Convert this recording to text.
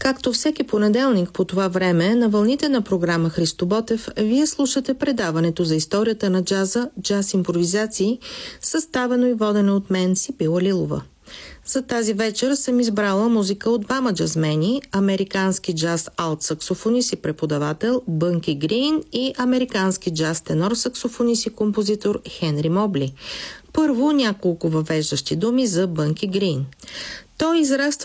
Както всеки понеделник по това време, на вълните на програма Христо Ботев, вие слушате предаването за историята на джаза «Джаз импровизации», съставено и водено от мен Сипила Лилова. За тази вечер съм избрала музика от двама джазмени, американски джаз алт-саксофонист и преподавател Бънки Грин и американски джаз тенор саксофонист и композитор Хенри Мобли. Първо няколко въвеждащи думи за Бънки Грин. Той израства